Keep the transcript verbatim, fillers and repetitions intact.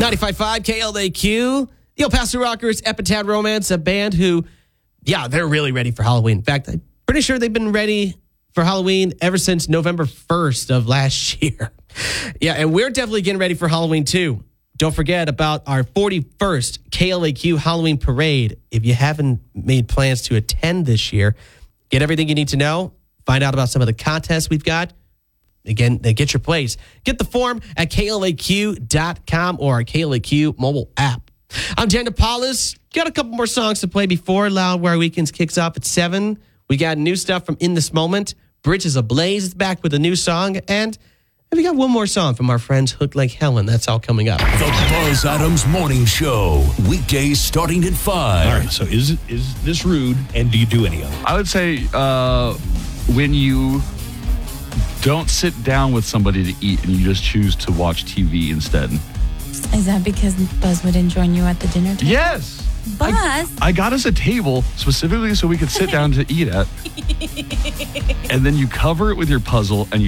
ninety-five point five K L A Q. The El Paso Rockers, Epitaph Romance, a band who, yeah, they're really ready for Halloween. In fact, I'm pretty sure they've been ready for Halloween ever since November first of last year. Yeah, and we're definitely getting ready for Halloween too. Don't forget about our forty-first K L A Q Halloween Parade. If you haven't made plans to attend this year, get everything you need to know. Find out about some of the contests we've got. Again, get your place. Get the form at K L A Q dot com or our K L A Q mobile app. I'm Jen DePaulis. Got a couple more songs to play before Loudwire Weekends kicks off at seven. We got new stuff from In This Moment. Bridges Ablaze is back with a new song. And we got one more song from our friends Hook Like Helen. That's all coming up. The Buzz Adams Morning Show. Weekdays starting at five. All right, so is it is this rude, and do you do any of it? I would say uh, when you don't sit down with somebody to eat and you just choose to watch T V instead. Is that because Buzz wouldn't join you at the dinner table? Yes. Buzz? I, I got us a table specifically so we could sit down to eat at. And then you cover it with your puzzle and you